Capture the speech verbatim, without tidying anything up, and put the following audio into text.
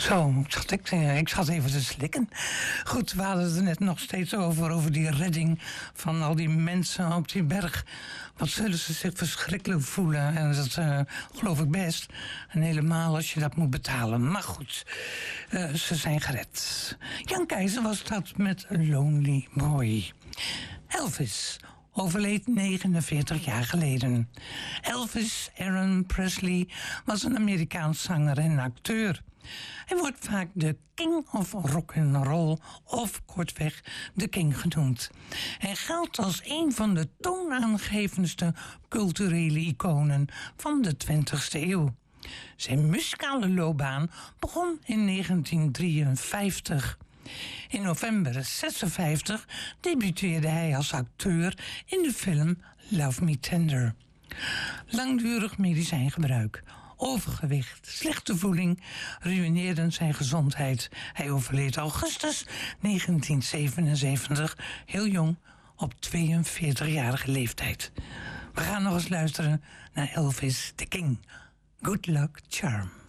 Zo, ik zat, ik, ik zat even te slikken. Goed, we hadden het er net nog steeds over, over die redding van al die mensen op die berg. Wat zullen ze zich verschrikkelijk voelen. En dat uh, geloof ik best. En helemaal als je dat moet betalen. Maar goed, uh, ze zijn gered. Jan Keizer was dat met Lonely Boy. Elvis overleed negenenveertig jaar geleden. Elvis Aaron Presley was een Amerikaans zanger en acteur. Hij wordt vaak de King of Rock'n'Roll of kortweg de King genoemd. Hij geldt als een van de toonaangevendste culturele iconen van de twintigste eeuw. Zijn muzikale loopbaan begon in negentien drieënvijftig. In november zesenvijftig debuteerde hij als acteur in de film Love Me Tender. Langdurig medicijngebruik, overgewicht, slechte voeding ruïneerden zijn gezondheid. Hij overleed augustus negentien zevenenzeventig, heel jong, op tweeënveertigjarige leeftijd. We gaan nog eens luisteren naar Elvis the King. Good Luck Charm.